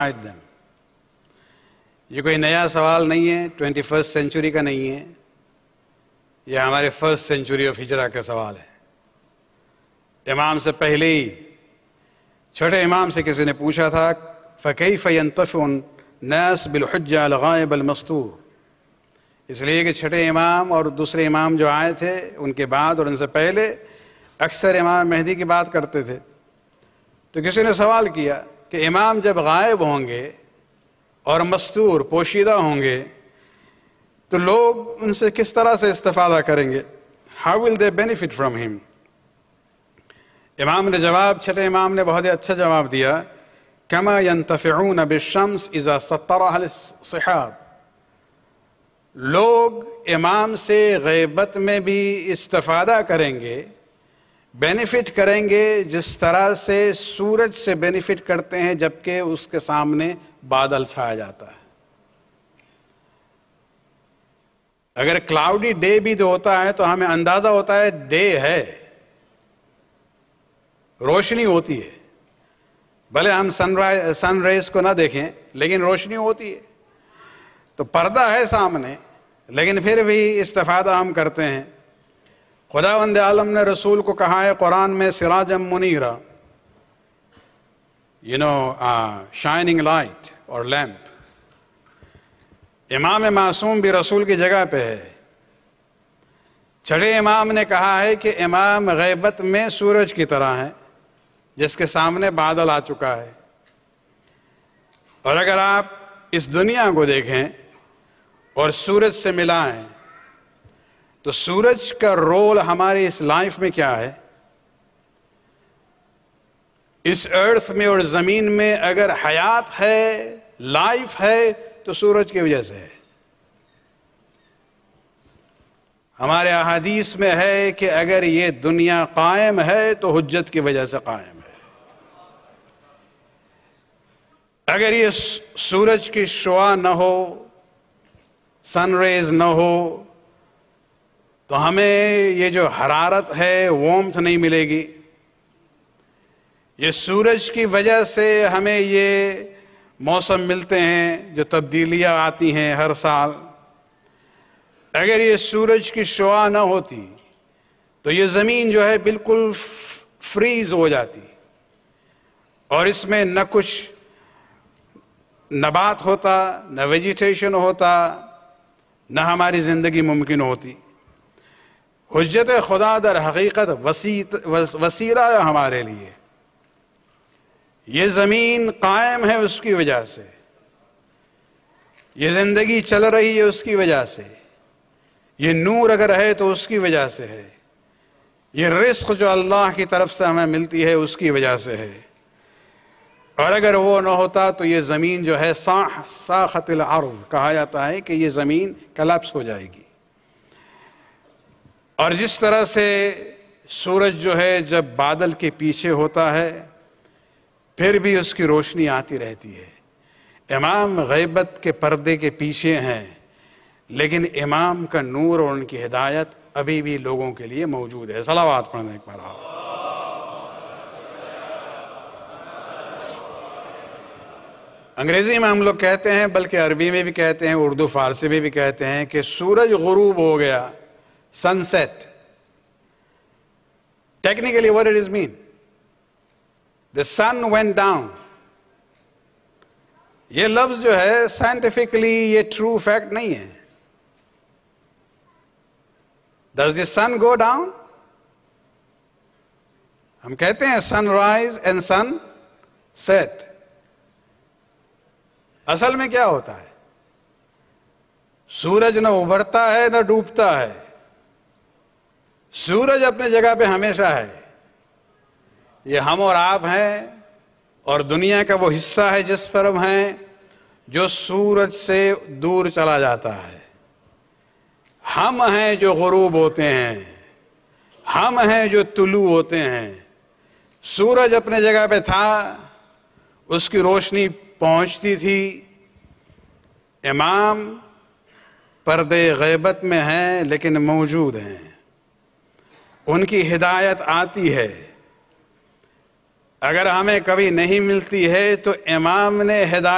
them. یہ کوئی نیا سوال نہیں ہے، 21st سینچری کا نہیں ہے، یہ ہمارے 1st سینچری آف ہجرہ کا سوال ہے۔ امام سے پہلے ہی چھٹے امام سے کسی نے پوچھا تھا فَكَيْفَ يَنْتَفِعُ النَّاسُ بِالْحُجَّةِ الْغَائِبِ الْمَسْطُورِ، اس لیے کہ چھٹے امام اور دوسرے امام جو آئے تھے ان کے بعد اور ان سے پہلے اکثر امام مہدی کی بات کرتے تھے۔ تو کسی نے سوال کیا کہ امام جب غائب ہوں گے اور مستور پوشیدہ ہوں گے تو لوگ ان سے کس طرح سے استفادہ کریں گے؟ How will they benefit from him؟ امام نے جواب، چھٹے امام نے بہت ہی اچھا جواب دیا، كما ينتفعون بالشمس اذا سطرها السحاب، لوگ امام سے غیبت میں بھی استفادہ کریں گے، بینیفٹ کریں گے جس طرح سے سورج سے بینیفٹ کرتے ہیں جبکہ اس کے سامنے بادل چھایا جاتا ہے۔ اگر کلاؤڈی ڈے بھی تو ہوتا ہے تو ہمیں اندازہ ہوتا ہے ڈے ہے، روشنی ہوتی ہے، بھلے ہم سن ریز کو نہ دیکھیں لیکن روشنی ہوتی ہے، تو پردہ ہے سامنے لیکن پھر بھی استفادہ ہم کرتے ہیں۔ خداوند عالم نے رسول کو کہا ہے قرآن میں سراجم منیرا، شائننگ لائٹ اور لیمپ۔ امام معصوم بھی رسول کی جگہ پہ ہے۔ چھٹے امام نے کہا ہے کہ امام غیبت میں سورج کی طرح ہے جس کے سامنے بادل آ چکا ہے۔ اور اگر آپ اس دنیا کو دیکھیں اور سورج سے ملائیں تو سورج کا رول ہماری اس لائف میں کیا ہے؟ اس ارتھ میں اور زمین میں اگر حیات ہے، لائف ہے تو سورج کی وجہ سے ہے۔ ہمارے احادیث میں ہے کہ اگر یہ دنیا قائم ہے تو حجت کی وجہ سے قائم ہے۔ اگر یہ سورج کی شعاع نہ ہو، سن ریز نہ ہو تو ہمیں یہ جو حرارت ہے وارمتھ نہیں ملے گی۔ یہ سورج کی وجہ سے ہمیں یہ موسم ملتے ہیں جو تبدیلیاں آتی ہیں ہر سال۔ اگر یہ سورج کی شعاع نہ ہوتی تو یہ زمین جو ہے بالکل فریز ہو جاتی اور اس میں نہ کچھ نبات ہوتا، نہ ویجیٹیشن ہوتا، نہ ہماری زندگی ممکن ہوتی۔ حجت خدا در حقیقت وسیلہ ہے ہمارے لیے۔ یہ زمین قائم ہے اس کی وجہ سے، یہ زندگی چل رہی ہے اس کی وجہ سے، یہ نور اگر ہے تو اس کی وجہ سے ہے، یہ رزق جو اللہ کی طرف سے ہمیں ملتی ہے اس کی وجہ سے ہے۔ اور اگر وہ نہ ہوتا تو یہ زمین جو ہے ساخت الارض کہا جاتا ہے کہ یہ زمین کلیپس ہو جائے گی۔ اور جس طرح سے سورج جو ہے جب بادل کے پیچھے ہوتا ہے پھر بھی اس کی روشنی آتی رہتی ہے۔ امام غیبت کے پردے کے پیچھے ہیں لیکن امام کا نور اور ان کی ہدایت ابھی بھی لوگوں کے لیے موجود ہے۔ صلوات پڑھنے ایک بار آپ۔ انگریزی میں ہم لوگ کہتے ہیں، بلکہ عربی میں بھی کہتے ہیں، اردو فارسی میں بھی کہتے ہیں کہ سورج غروب ہو گیا، سن set. Technically what it is mean؟ The sun went down۔ یہ لفظ جو ہے سائنٹیفکلی یہ ٹرو فیکٹ نہیں ہے۔ Does the sun go down؟ ہم کہتے ہیں سن رائز اینڈ سن سیٹ۔ اصل میں کیا ہوتا ہے؟ سورج نہ ابھرتا ہے نہ ڈوبتا ہے، سورج اپنے جگہ پہ ہمیشہ ہے۔ یہ ہم اور آپ ہیں اور دنیا کا وہ حصہ ہے جس پر ہم ہیں جو سورج سے دور چلا جاتا ہے۔ ہم ہیں جو غروب ہوتے ہیں، ہم ہیں جو طلوع ہوتے ہیں۔ سورج اپنے جگہ پہ تھا، اس کی روشنی پہنچتی تھی۔ امام پردے غیبت میں ہیں لیکن موجود ہیں، ان کی ہدایت آتی ہے۔ اگر ہمیں کبھی نہیں ملتی ہے تو امام نے ہدایت